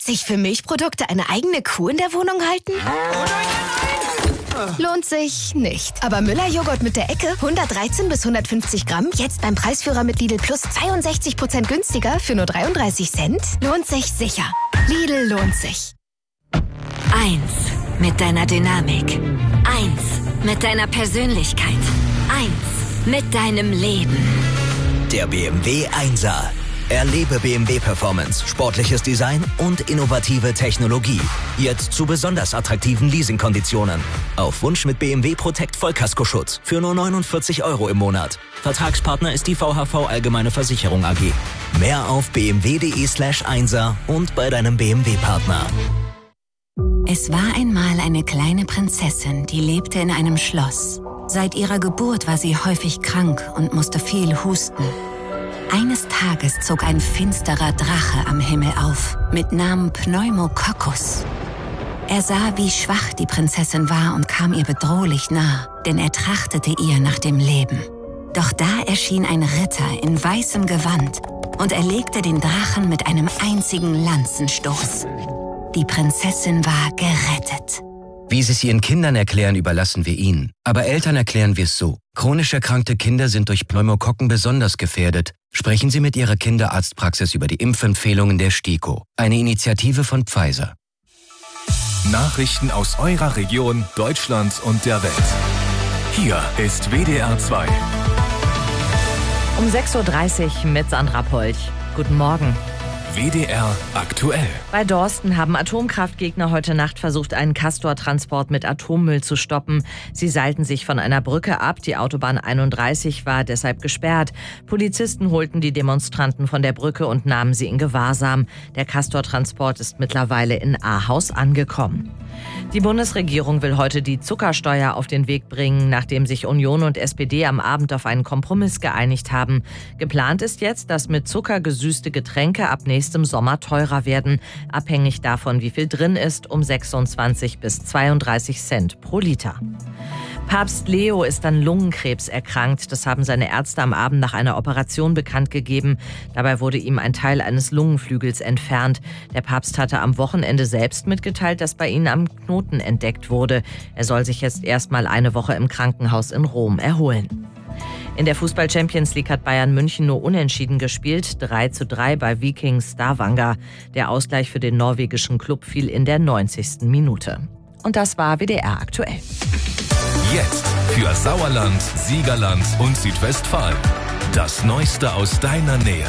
Sich für Milchprodukte eine eigene Kuh in der Wohnung halten? Lohnt sich nicht. Aber Müller-Joghurt mit der Ecke, 113 bis 150 Gramm, jetzt beim Preisführer mit Lidl Plus 62% günstiger für nur 33 Cent? Lohnt sich sicher. Lidl lohnt sich. 1 mit deiner Dynamik. 1 mit deiner Persönlichkeit. 1 mit deinem Leben. Der BMW 1er. Erlebe BMW Performance, sportliches Design und innovative Technologie. Jetzt zu besonders attraktiven Leasingkonditionen. Auf Wunsch mit BMW Protect Vollkaskoschutz für nur 49 € im Monat. Vertragspartner ist die VHV Allgemeine Versicherung AG. Mehr auf bmw.de/1er und bei deinem BMW-Partner. Es war einmal eine kleine Prinzessin, die lebte in einem Schloss. Seit ihrer Geburt war sie häufig krank und musste viel husten. Eines Tages zog ein finsterer Drache am Himmel auf, mit Namen Pneumococcus. Er sah, wie schwach die Prinzessin war und kam ihr bedrohlich nah, denn er trachtete ihr nach dem Leben. Doch da erschien ein Ritter in weißem Gewand und erlegte den Drachen mit einem einzigen Lanzenstoß. Die Prinzessin war gerettet. Wie Sie es Ihren Kindern erklären, überlassen wir Ihnen. Aber Eltern erklären wir es so. Chronisch erkrankte Kinder sind durch Pneumokokken besonders gefährdet. Sprechen Sie mit Ihrer Kinderarztpraxis über die Impfempfehlungen der STIKO. Eine Initiative von Pfizer. Nachrichten aus eurer Region, Deutschland und der Welt. Hier ist WDR 2. Um 6.30 Uhr mit Sandra Polch. Guten Morgen. WDR aktuell. Bei Dorsten haben Atomkraftgegner heute Nacht versucht, einen Castor-Transport mit Atommüll zu stoppen. Sie seilten sich von einer Brücke ab. Die Autobahn 31 war deshalb gesperrt. Polizisten holten die Demonstranten von der Brücke und nahmen sie in Gewahrsam. Der Castor-Transport ist mittlerweile in Ahaus angekommen. Die Bundesregierung will heute die Zuckersteuer auf den Weg bringen, nachdem sich Union und SPD am Abend auf einen Kompromiss geeinigt haben. Geplant ist jetzt, dass mit Zucker gesüßte Getränke ab nächstem Sommer teurer werden, abhängig davon, wie viel drin ist, um 26 bis 32 Cent pro Liter. Papst Leo ist an Lungenkrebs erkrankt. Das haben seine Ärzte am Abend nach einer Operation bekannt gegeben. Dabei wurde ihm ein Teil eines Lungenflügels entfernt. Der Papst hatte am Wochenende selbst mitgeteilt, dass bei ihm am Knoten entdeckt wurde. Er soll sich jetzt erstmal eine Woche im Krankenhaus in Rom erholen. In der Fußball-Champions League hat Bayern München nur unentschieden gespielt, 3:3 bei Viking Stavanger. Der Ausgleich für den norwegischen Klub fiel in der 90. Minute. Und das war WDR aktuell. Jetzt für Sauerland, Siegerland und Südwestfalen. Das Neueste aus deiner Nähe.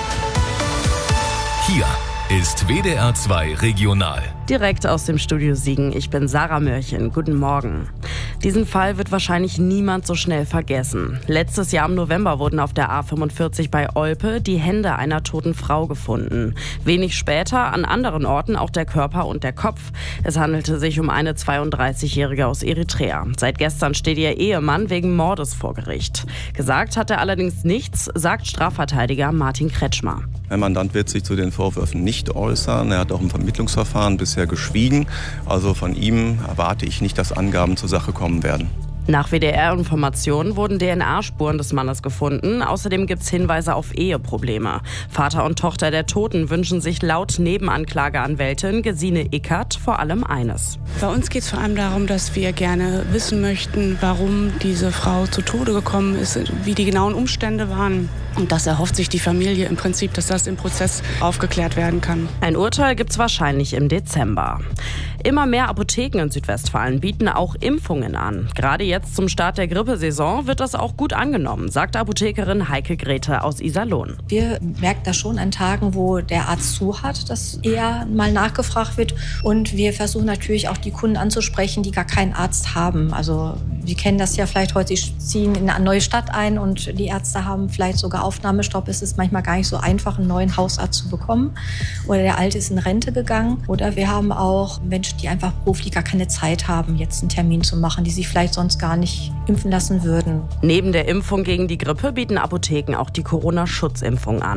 Hier ist WDR 2 Regional. Direkt aus dem Studio Siegen. Ich bin Sarah Mörchen. Guten Morgen. Diesen Fall wird wahrscheinlich niemand so schnell vergessen. Letztes Jahr im November wurden auf der A45 bei Olpe die Hände einer toten Frau gefunden. Wenig später an anderen Orten auch der Körper und der Kopf. Es handelte sich um eine 32-Jährige aus Eritrea. Seit gestern steht ihr Ehemann wegen Mordes vor Gericht. Gesagt hat er allerdings nichts, sagt Strafverteidiger Martin Kretschmer. Mein Mandant wird sich zu den Vorwürfen nicht äußern. Er hat auch im Vermittlungsverfahren bisher geschwiegen. Also von ihm erwarte ich nicht, dass Angaben zur Sache kommen werden. Nach WDR-Informationen wurden DNA-Spuren des Mannes gefunden. Außerdem gibt es Hinweise auf Eheprobleme. Vater und Tochter der Toten wünschen sich laut Nebenanklageanwältin Gesine Ickert vor allem eines. Bei uns geht es vor allem darum, dass wir gerne wissen möchten, warum diese Frau zu Tode gekommen ist, wie die genauen Umstände waren. Und das erhofft sich die Familie im Prinzip, dass das im Prozess aufgeklärt werden kann. Ein Urteil gibt es wahrscheinlich im Dezember. Immer mehr Apotheken in Südwestfalen bieten auch Impfungen an. Gerade jetzt zum Start der Grippesaison wird das auch gut angenommen, sagt Apothekerin Heike Grete aus Iserlohn. Wir merken das schon an Tagen, wo der Arzt zu hat, dass eher mal nachgefragt wird. Und wir versuchen natürlich auch die Kunden anzusprechen, die gar keinen Arzt haben. Also wir kennen das ja vielleicht heute, sie ziehen in eine neue Stadt ein und die Ärzte haben vielleicht sogar Aufnahmestopp. Es ist manchmal gar nicht so einfach, einen neuen Hausarzt zu bekommen. Oder der Alte ist in Rente gegangen. Oder wir haben auch Menschen, die einfach beruflich gar keine Zeit haben, jetzt einen Termin zu machen, die sich vielleicht sonst gar nicht impfen lassen würden. Neben der Impfung gegen die Grippe bieten Apotheken auch die Corona-Schutzimpfung an.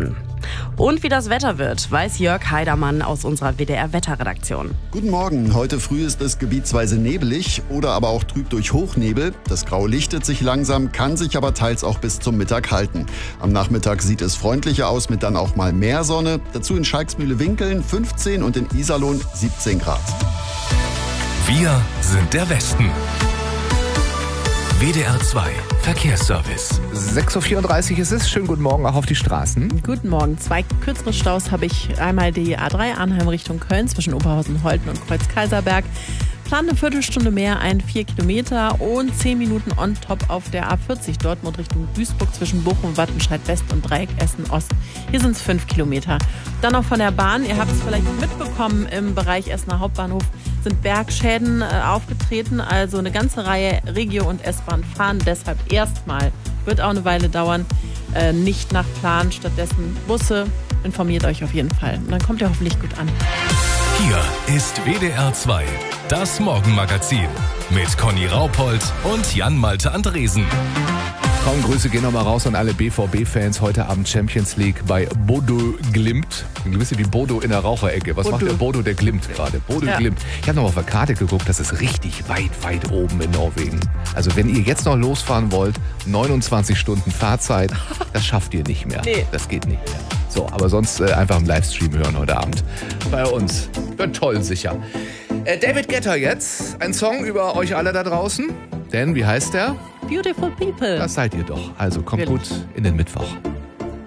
Und wie das Wetter wird, weiß Jörg Heidermann aus unserer WDR-Wetterredaktion. Guten Morgen. Heute früh ist es gebietsweise nebelig oder aber auch trüb durch Hochnebel. Das Grau lichtet sich langsam, kann sich aber teils auch bis zum Mittag halten. Am Nachmittag sieht es freundlicher aus mit dann auch mal mehr Sonne. Dazu in Schalksmühle-Winkeln 15 und in Iserlohn 17 Grad. Wir sind der Westen. WDR 2 Verkehrsservice. 6.34 Uhr ist es. Schönen guten Morgen auch auf die Straßen. Guten Morgen. 2 kürzere Staus habe ich. Einmal die A3 Arnheim Richtung Köln zwischen Oberhausen, Holten und Kreuz-Kaiserberg. Plan eine Viertelstunde mehr, 4 Kilometer und 10 Minuten on top auf der A40 Dortmund Richtung Duisburg zwischen Bochum, Wattenscheid West und Dreieck Essen Ost. Hier sind es 5 Kilometer. Dann noch von der Bahn. Ihr habt es vielleicht mitbekommen, im Bereich Essener Hauptbahnhof sind Bergschäden aufgetreten. Also eine ganze Reihe Regio- und S-Bahn fahren deshalb erstmal. Wird auch eine Weile dauern. Nicht nach Plan, stattdessen Busse. Informiert euch auf jeden Fall. Und dann kommt ihr hoffentlich gut an. Hier ist WDR 2, das Morgenmagazin mit Conny Raupold und Jan-Malte Andresen. Kaum Grüße gehen nochmal raus an alle BVB-Fans. Heute Abend Champions League bei Bodo Glimt. Ein bisschen wie Bodo in der Raucherecke. Was macht der Bodo? Der Glimt gerade. Bodo Glimt. Ich habe noch auf der Karte geguckt, das ist richtig weit oben in Norwegen. Also wenn ihr jetzt noch losfahren wollt, 29 Stunden Fahrzeit, das schafft ihr nicht mehr. Nee. Das geht nicht mehr. So, aber sonst einfach im Livestream hören heute Abend. Bei uns. Wird toll sicher. David Guetta jetzt. Ein Song über euch alle da draußen. Denn, wie heißt der? Beautiful People. Das seid ihr doch. Also kommt gut in den Mittwoch.